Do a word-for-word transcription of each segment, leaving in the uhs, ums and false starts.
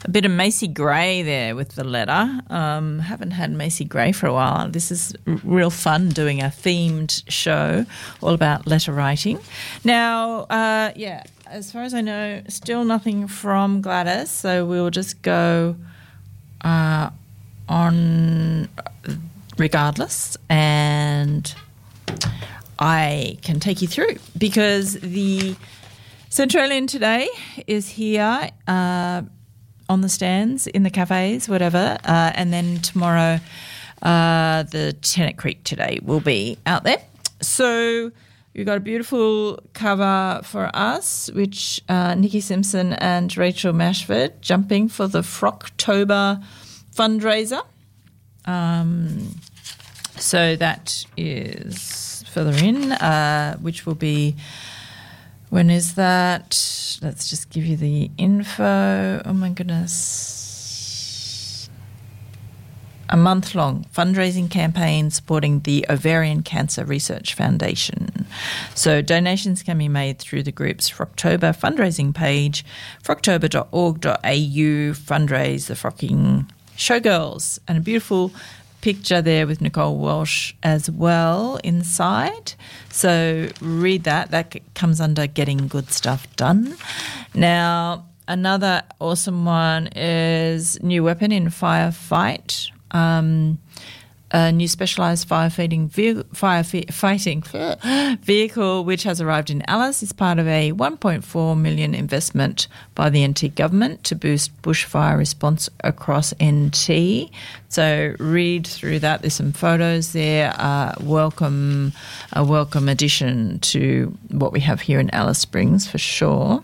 A bit of Macy Gray there with the letter. Um, haven't had Macy Gray for a while. This is r- real fun doing a themed show all about letter writing. Now, uh, yeah, as far as I know, still nothing from Gladys, so we'll just go uh, on regardless, and I can take you through because the Centralian today is here uh, on the stands, in the cafes, whatever, uh, and then tomorrow uh, the Tennant Creek today will be out there. So we've got a beautiful cover for us, which uh, Nikki Simpson and Rachel Mashford jumping for the Frocktober fundraiser. Um, so that is further in, uh, which will be... When is that? Let's just give you the info. Oh, my goodness. A month-long fundraising campaign supporting the Ovarian Cancer Research Foundation. So donations can be made through the group's Frocktober fundraising page, frocktober dot org dot a u, fundraise the Frocking Showgirls. And a beautiful picture there with Nicole Walsh as well inside. So read that. That comes under Getting Good Stuff Done. Now, another awesome one is New Weapon in Firefight. Um, a new specialised firefighting vehicle, firefighting vehicle which has arrived in Alice is part of a one point four million dollars investment by the N T government to boost bushfire response across N T. So read through that. There's some photos there. Uh, welcome, a welcome addition to what we have here in Alice Springs for sure.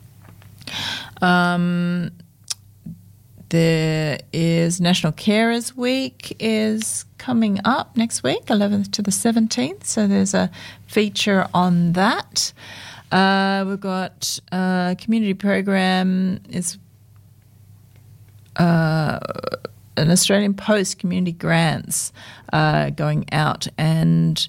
Um, There is National Carers Week is coming up next week, eleventh to the seventeenth. So there's a feature on that. Uh, we've got a community program is uh, an Australian Post community grants uh, going out, and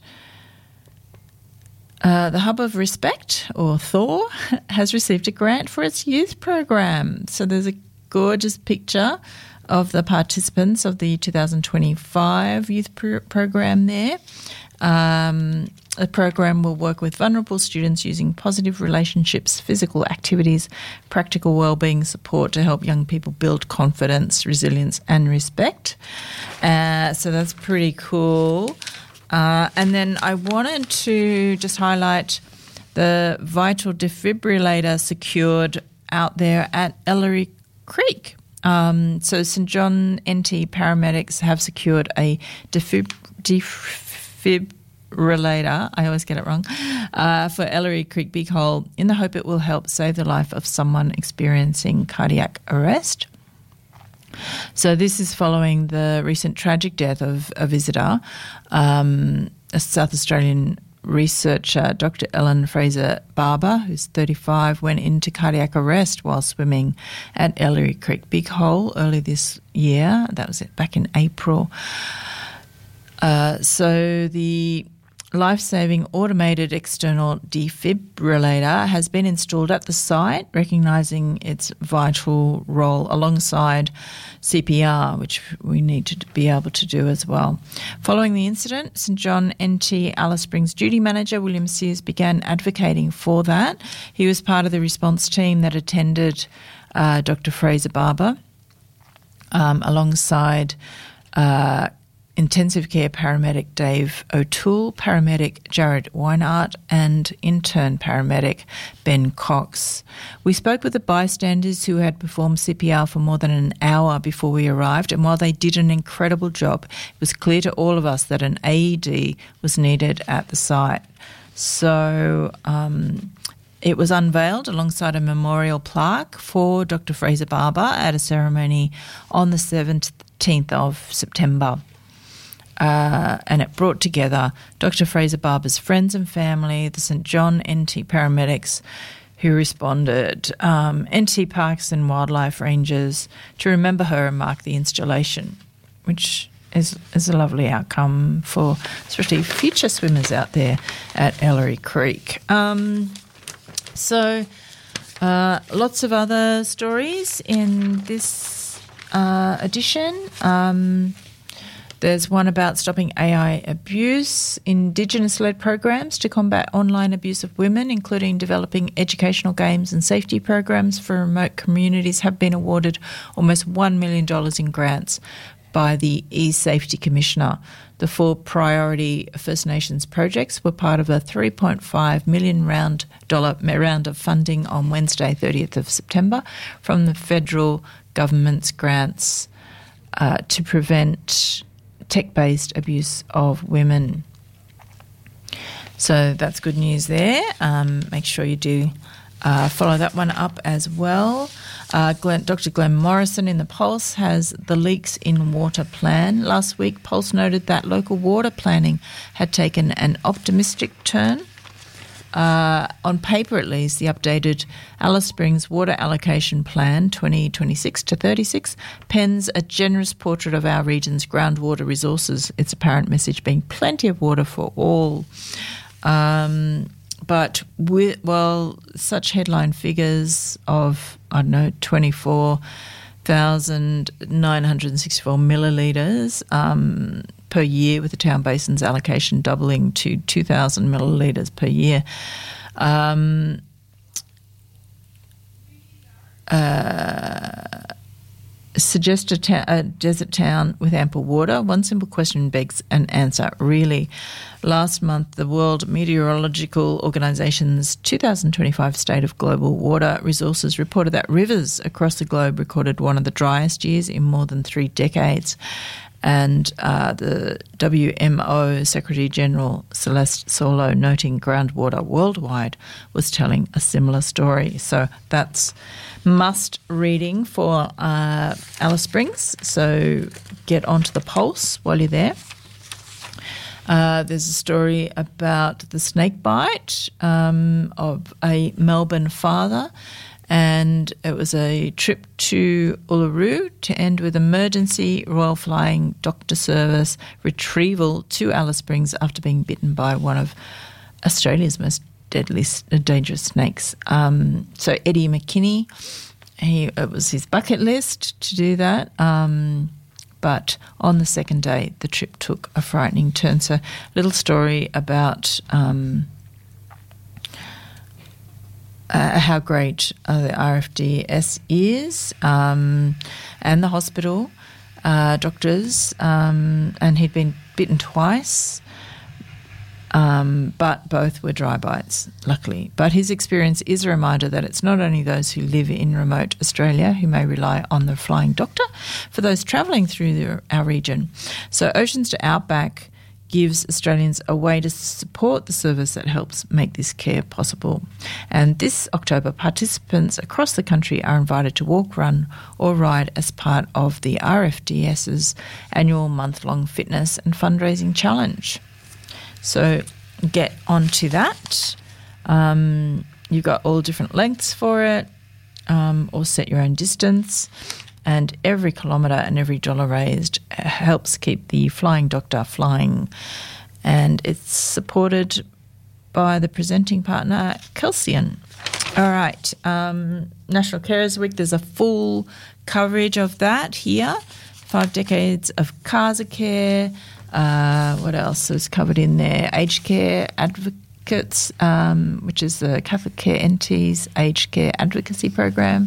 Uh, the Hub of Respect, or Thor, has received a grant for its youth program. So there's a gorgeous picture of the participants of the two thousand twenty-five youth pro- program there. Um, the program will work with vulnerable students using positive relationships, physical activities, practical wellbeing support to help young people build confidence, resilience and respect. Uh, so that's pretty cool. Uh, and then I wanted to just highlight the vital defibrillator secured out there at Ellery Creek. Um, so St John N T paramedics have secured a defib- defibrillator, I always get it wrong, uh, for Ellery Creek Big Hole in the hope it will help save the life of someone experiencing cardiac arrest. So this is following the recent tragic death of a visitor, um, a South Australian researcher, Doctor Ellen Fraser-Barber, who's thirty-five, went into cardiac arrest while swimming at Ellery Creek Big Hole early this year. That was it, back in April. Uh, so the life-saving automated external defibrillator has been installed at the site, recognising its vital role alongside C P R, which we need to be able to do as well. Following the incident, St John N T Alice Springs duty manager William Sears began advocating for that. He was part of the response team that attended uh, Doctor Fraser-Barber um, alongside uh intensive care paramedic Dave O'Toole, paramedic Jared Weinart, and intern paramedic Ben Cox. We spoke with the bystanders who had performed C P R for more than an hour before we arrived, and while they did an incredible job, it was clear to all of us that an A E D was needed at the site. So um, it was unveiled alongside a memorial plaque for Doctor Fraser-Barber at a ceremony on the seventeenth of September. Uh, and it brought together Doctor Fraser-Barber's friends and family, the St John N T paramedics who responded, um, N T Parks and Wildlife Rangers, to remember her and mark the installation, which is, is a lovely outcome for especially future swimmers out there at Ellery Creek. Um, so Uh, lots of other stories in this uh, edition. Um, there's one about stopping A I abuse, Indigenous-led programs to combat online abuse of women, including developing educational games and safety programs for remote communities, have been awarded almost one million dollars in grants by the E-Safety Commissioner. The four priority First Nations projects were part of a three point five million dollars round, round of funding on Wednesday, thirtieth of September, from the federal government's grants uh, to prevent tech-based abuse of women. So that's good news there. Um, make sure you do uh, follow that one up as well. Uh, Glenn, Doctor Glenn Morrison in the Pulse has the leaks in water plan. Last week, Pulse noted that local water planning had taken an optimistic turn. Uh, on paper, at least, the updated Alice Springs Water Allocation Plan twenty twenty-six to thirty-six pens a generous portrait of our region's groundwater resources, its apparent message being plenty of water for all. Um, but, with, well, such headline figures of, I don't know, twenty-four thousand nine hundred sixty-four millilitres um, per year, with the town basin's allocation doubling to two thousand millilitres per year. Um, uh, suggest a, ta- a desert town with ample water. One simple question begs an answer, really. Last month, the World Meteorological Organization's two thousand twenty-five State of Global Water Resources reported that rivers across the globe recorded one of the driest years in more than three decades. And uh, the W M O Secretary-General Celeste Solo, noting groundwater worldwide, was telling a similar story. So that's must reading for uh, Alice Springs. So get onto the Pulse while you're there. Uh, there's a story about the snake bite um, of a Melbourne father, and it was a trip to Uluru to end with emergency Royal Flying Doctor Service retrieval to Alice Springs after being bitten by one of Australia's most deadly, dangerous snakes. Um, so Eddie McKinney, he it was his bucket list to do that. Um, But on the second day, the trip took a frightening turn. So, little story about um, uh, how great uh, the R F D S is um, and the hospital uh, doctors. Um, and he'd been bitten twice, um, but both were dry bites, luckily. But his experience is a reminder that it's not only those who live in remote Australia who may rely on the flying doctor for those travelling through the, our region. So Oceans to Outback gives Australians a way to support the service that helps make this care possible. And this October, participants across the country are invited to walk, run or ride as part of the R F D S's annual month-long fitness and fundraising challenge. So get onto that. Um, you've got all different lengths for it, um, or set your own distance. And every kilometre and every dollar raised helps keep the Flying Doctor flying. And it's supported by the presenting partner, Kelsian. All right. Um, National Carers Week, there's a full coverage of that here. Five decades of Casa Care. Uh, what else is covered in there? Aged Care Advocates, um, which is the Catholic Care Entities Aged Care Advocacy Program.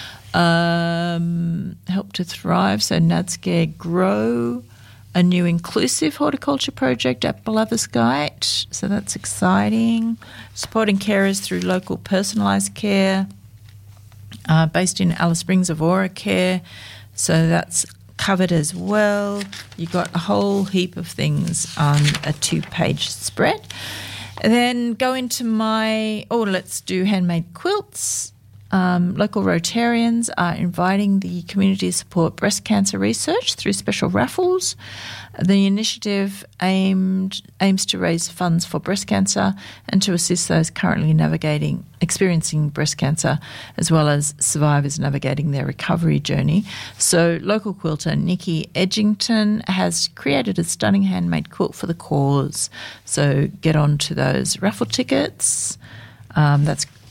Um, Help to Thrive, so NADSCare Grow, a new inclusive horticulture project at Blatherskite, so that's exciting. Supporting carers through local personalised care, uh, based in Alice Springs, Avora Care, so that's covered as well. You've got a whole heap of things on a two-page spread. And then go into my, oh, let's do handmade quilts. Um, local Rotarians are inviting the community to support breast cancer research through special raffles. The initiative aimed aims to raise funds for breast cancer and to assist those currently navigating, experiencing breast cancer, as well as survivors navigating their recovery journey. So local quilter Nikki Edgington has created a stunning handmade quilt for the cause. So get on to those raffle tickets. Um, that's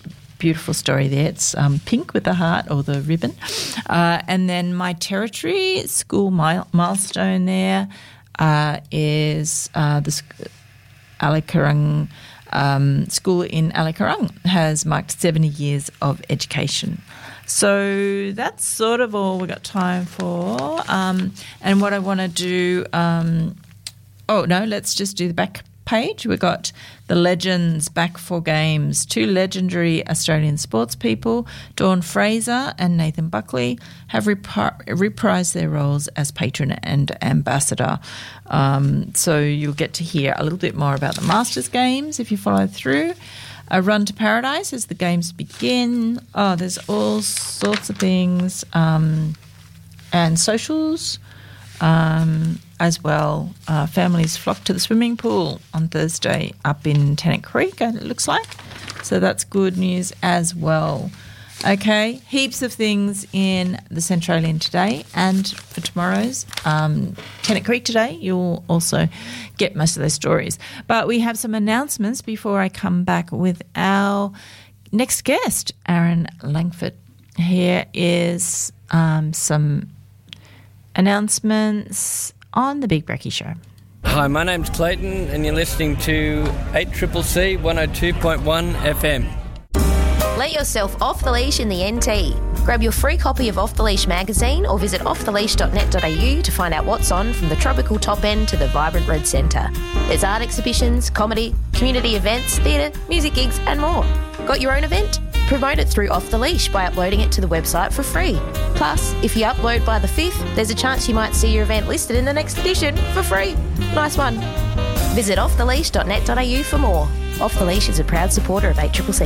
beautiful story there. It's um, pink with the heart or the ribbon. Uh, and then My Territory school mile- milestone there uh, is uh, the sc- Alikarung um, school in Alikarung has marked seventy years of education. So that's sort of all we've got time for. Um, and what I want to do, um, oh, no, let's just do the back page. We've got the legends back for games. Two legendary Australian sports people, Dawn Fraser and Nathan Buckley, have repri- reprised their roles as patron and ambassador. Um, so you'll get to hear a little bit more about the Masters Games if you follow through. A run to paradise as the games begin. Oh, there's all sorts of things. Um, and socials um, as well. Uh, families flock to the swimming pool on Thursday up in Tennant Creek, it looks like. So that's good news as well. Okay, heaps of things in the Centralian today, and for tomorrow's um, Tennant Creek today, you'll also get most of those stories. But we have some announcements before I come back with our next guest, Aaron Langford. Here is um, some announcements on the Big Brekkie Show. Hi, my name's Clayton, and you're listening to eight C C C one oh two point one F M. Let yourself off the leash in the N T. Grab your free copy of Off the Leash magazine or visit off the leash dot net dot a u to find out what's on from the tropical top end to the vibrant red centre. There's art exhibitions, comedy, community events, theatre, music gigs and more. Got your own event? Promote it through Off the Leash by uploading it to the website for free. Plus, if you upload by the fifth, there's a chance you might see your event listed in the next edition for free. Nice one. Visit off the leash dot net dot a u for more. Off the Leash is a proud supporter of eight C C C.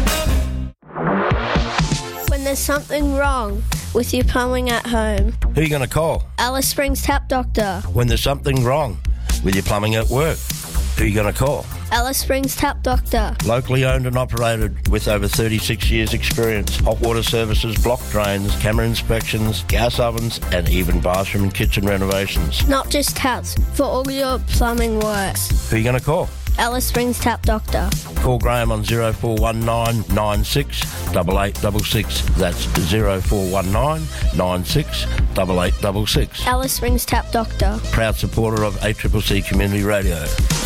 When there's something wrong with your plumbing at home, who are you going to call? Alice Springs Tap Doctor. When there's something wrong with your plumbing at work, who are you going to call? Alice Springs Tap Doctor. Locally owned and operated with over thirty-six years experience. Hot water services, block drains, camera inspections, gas ovens and even bathroom and kitchen renovations. Not just taps, for all your plumbing works. Who are you going to call? Alice Springs Tap Doctor. Call Graham on zero four one nine nine six eight eight six six. That's zero four one nine nine six eight eight six six. Alice Springs Tap Doctor. Proud supporter of eight C C C Community Radio.